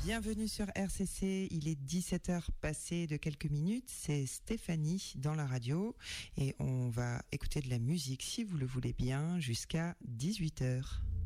Bienvenue sur RCC, il est 17h passé de quelques minutes, c'est Stéphanie dans la radio et on va écouter de la musique si vous le voulez bien jusqu'à 18h.